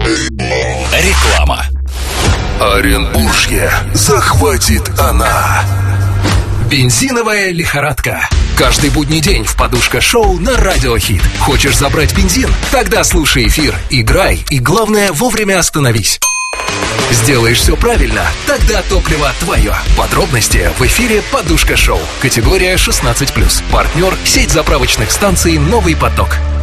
Реклама. Оренбуржье захватит она. Бензиновая лихорадка. Каждый будний день в подушка-шоу на Радио Хит. Хочешь забрать бензин? Тогда слушай эфир, играй и, главное, вовремя остановись. Сделаешь все правильно? Тогда топливо твое. Подробности в эфире «Подушка-шоу». Категория 16+. Партнер — сеть заправочных станций «Новый поток».